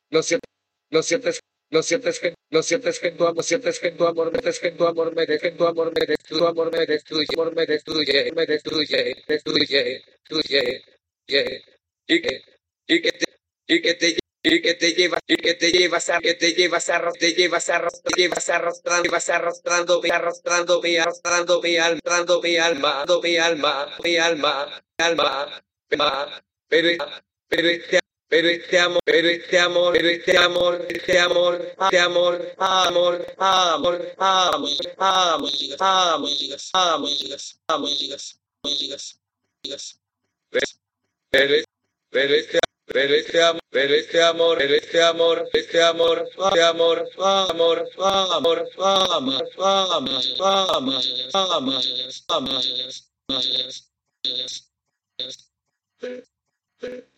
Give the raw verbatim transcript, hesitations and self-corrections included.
Lo cierto, lo cierto es, lo cierto es que, lo cierto es que tu amor, cierto es que tu amor, es que tu amor me destruye, tu amor me destruye, tu amor me destruye, amor me destruye, me destruye, destruye, destruye, destruye, y que, y que te, y que te, y que te llevas, y que te llevas a, que te llevas a, te llevas a, te llevas arrastrando, vas arrastrando, arrastrando, arrastrando mi alma, arrastrando mi alma, mi alma, mi alma, alma, alma, pero, pero este pero este amor, pero este amor, pero este amor, este amor, este amor, amor, amor, amor, amor, amor, amor, pero pero este pero este amor, pero este amor, pero este amor, este amor, este amor, amor, amor, amor, amor, amor, amor, amor, amor,